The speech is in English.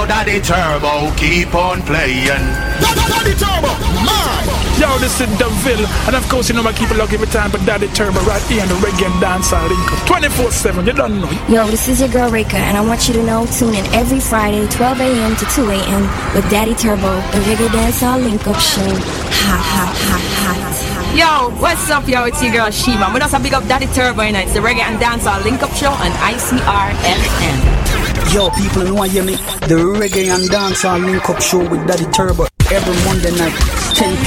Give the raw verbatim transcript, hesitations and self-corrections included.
Daddy Turbo, keep on playing. Daddy Turbo, man. Yo, this is Deville, and of course you know I keep it locked every time, but Daddy Turbo right here on the Reggae and Dancehall link up twenty-four seven, you don't know. Yo, this is your girl Rika, and I want you to know, tune in every Friday, twelve a.m. to two a.m. with Daddy Turbo, the Reggae Dancehall link up show. Ha ha ha ha. Yo, what's up, yo? It's your girl Shima. We just big up Daddy Turbo, and it's the Reggae and Dancehall link up show on I C R F M. Yo, people know you hear me? The Reggae and Dancehall link up show with Daddy Turbo every Monday night, ten